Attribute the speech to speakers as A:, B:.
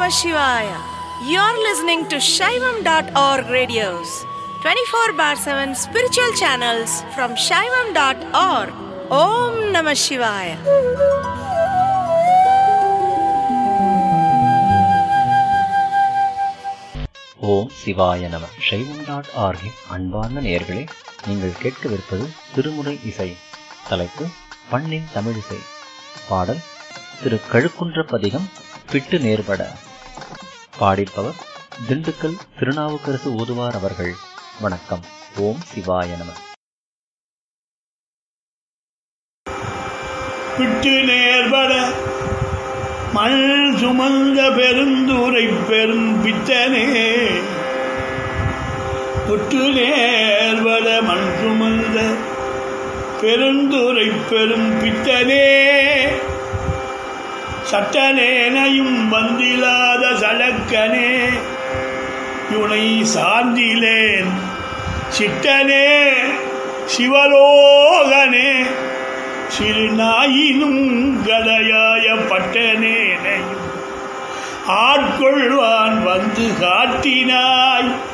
A: Shivaya. You're listening to Shaivam.org radios, 24 bar 7 spiritual channels from Shaivam.org. Om Namah Shivaya.
B: ஓம் சிவாய நம. சைவம்.org அன்பார்ந்த நேயர்களே, நீங்கள் கேட்கவிருப்பது திருமுறை இசை. தலைப்பு பண்ணின் தமிழிசை. பாடல் திரு கழுக்குன்ற பதிகம் பிட்டு நேர்பட. பாடிப்பவர் திண்டுக்கல் திருநாவுக்கரசு ஓதுவார் அவர்கள். வணக்கம். ஓம் சிவாய நம.
C: பிட்டு நேர்பட மண் சுமந்த பெருந்துரை பெரும் பித்தனே, தொட்டு நேர்பட மண் சுமந்த பெருந்துரை பெரும் பித்தனே, சட்டனேனையும் வந்திலாத சழக்கனே, இவனை சார்ந்திலேன் சிட்டனே சிவலோகனே, சிறு நாயினும் கடையாய பட்டனேனையும் ஆட்கொள்வான் வந்து காட்டினாய்,